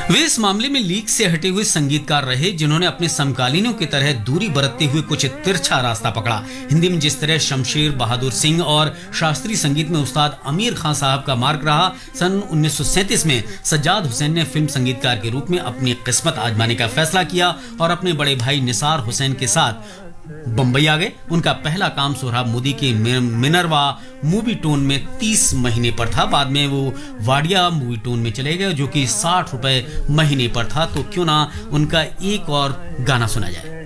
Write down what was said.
वे इस मामले में लीक से हटे हुए संगीतकार रहे जिन्होंने अपने समकालीनों की तरह दूरी बरतते हुए कुछ तिरछा रास्ता पकड़ा। हिंदी में जिस तरह शमशेर बहादुर सिंह और शास्त्रीय संगीत में उस्ताद आमिर खान साहब का मार्ग रहा, सन 1937 में सज्जाद हुसैन ने फिल्म संगीतकार के रूप में अपनी किस्मत आजमाने का फैसला किया और अपने बड़े भाई निसार हुसैन के साथ बंबई आ गए। उनका पहला काम सोहराब मोदी के मिनरवा मूवी टोन में 30 महीने पर था। बाद में वो वाडिया मूवी टोन में चले गए जो कि 60 रुपए महीने पर था। तो क्यों ना उनका एक और गाना सुना जाए।